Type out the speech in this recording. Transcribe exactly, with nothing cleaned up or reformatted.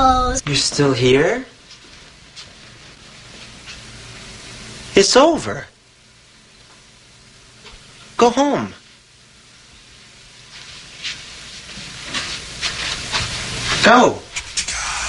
goes. You're still here? It's over. Go home. Go.